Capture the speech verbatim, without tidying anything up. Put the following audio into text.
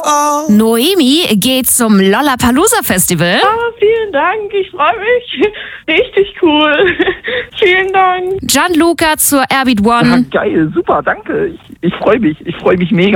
Noemi geht zum Lollapalooza Festival. Ah, vielen Dank, ich freue mich. Richtig cool. Vielen Dank. Gianluca zur Airbeat One. Ja, geil, super, danke. Ich, ich freue mich, ich freue mich mega.